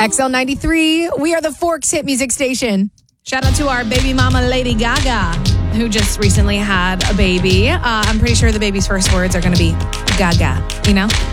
XL93, we are the Forks hit music station. Shout out to our baby mama, Lady Gaga, who just recently had a baby. I'm pretty sure the baby's first words are going to be Gaga, you know?